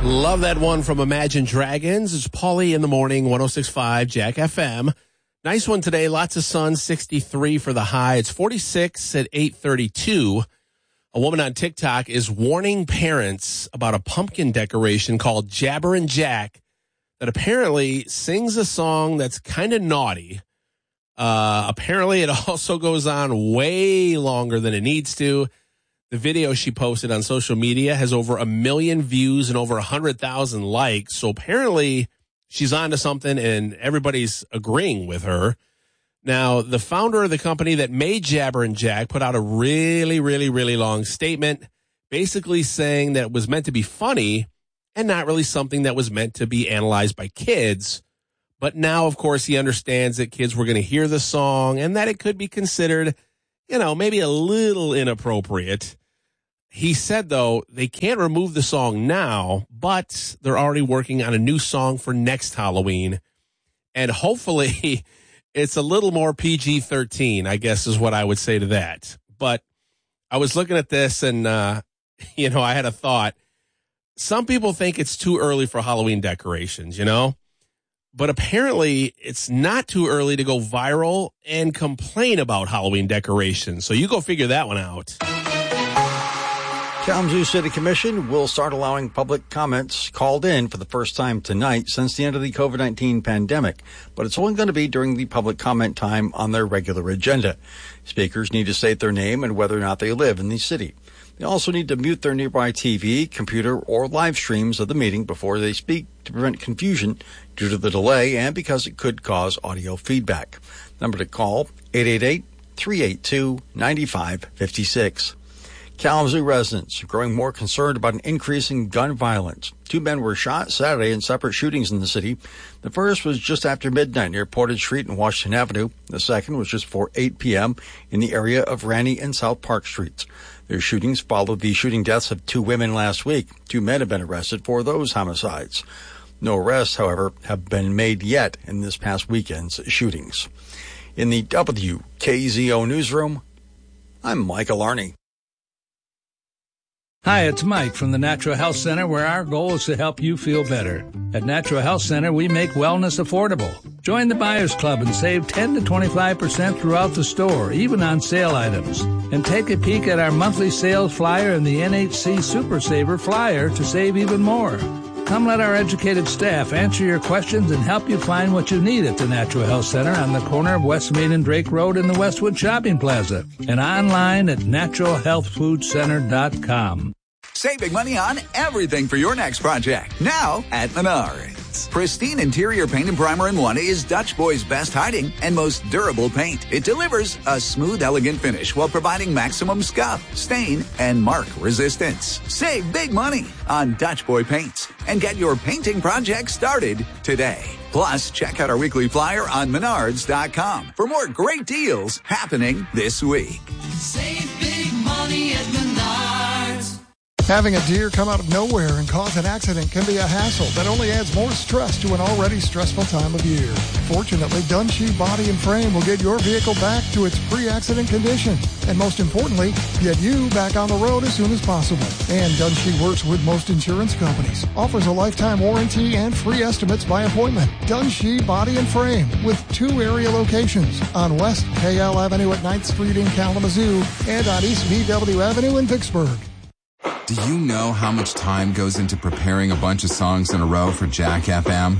Love that one from Imagine Dragons. It's Paulie in the morning, 106.5 Jack FM. Nice one today. Lots of sun, 63 for the high. It's 46 at 8:32. A woman on TikTok is warning parents about a pumpkin decoration called Jabberin' Jack that apparently sings a song that's kind of naughty. Apparently it also goes on way longer than it needs to. The video she posted on social media has over 1 million views and over 100,000 likes. So apparently she's onto something and everybody's agreeing with her. Now, the founder of the company that made Jabberin' Jack put out a really, really, really long statement basically saying that it was meant to be funny and not really something that was meant to be analyzed by kids. But now, of course, he understands that kids were going to hear the song and that it could be considered, maybe a little inappropriate. He said, though, they can't remove the song now, but they're already working on a new song for next Halloween. And hopefully it's a little more PG-13, I guess is what I would say to that. But I was looking at this and, I had a thought. Some people think it's too early for Halloween decorations, But apparently it's not too early to go viral and complain about Halloween decorations. So you go figure that one out. Kalamazoo City Commission will start allowing public comments called in for the first time tonight since the end of the COVID-19 pandemic, but it's only going to be during the public comment time on their regular agenda. Speakers need to state their name and whether or not they live in the city. They also need to mute their nearby TV, computer, or live streams of the meeting before they speak to prevent confusion due to the delay and because it could cause audio feedback. Number to call, 888-382-9556. Kalamazoo residents are growing more concerned about an increase in gun violence. 2 men were shot Saturday in separate shootings in the city. The first was just after midnight near Portage Street and Washington Avenue. The second was just before 8 p.m. in the area of Ranney and South Park Streets. Their shootings followed the shooting deaths of 2 women last week. 2 men have been arrested for those homicides. No arrests, however, have been made yet in this past weekend's shootings. In the WKZO newsroom, I'm Michael Arney. Hi, it's Mike from the Natural Health Center, where our goal is to help you feel better. At Natural Health Center, we make wellness affordable. Join the Buyers Club and save 10 to 25% throughout the store, even on sale items. And take a peek at our monthly sales flyer and the NHC Super Saver flyer to save even more. Come let our educated staff answer your questions and help you find what you need at the Natural Health Center on the corner of West Main and Drake Road in the Westwood Shopping Plaza and online at naturalhealthfoodcenter.com. Save big money on everything for your next project. Now at Menards. Pristine interior paint and primer in one is Dutch Boy's best hiding and most durable paint. It delivers a smooth, elegant finish while providing maximum scuff, stain, and mark resistance. Save big money on Dutch Boy paints and get your painting project started today. Plus, check out our weekly flyer on Menards.com for more great deals happening this week. Save big money at Menards. Having a deer come out of nowhere and cause an accident can be a hassle that only adds more stress to an already stressful time of year. Fortunately, Dunshee Body and Frame will get your vehicle back to its pre-accident condition. And most importantly, get you back on the road as soon as possible. And Dunshee works with most insurance companies, offers a lifetime warranty and free estimates by appointment. Dunshee Body and Frame with 2 area locations on West KL Avenue at 9th Street in Kalamazoo and on East VW Avenue in Vicksburg. Do you know how much time goes into preparing a bunch of songs in a row for Jack FM?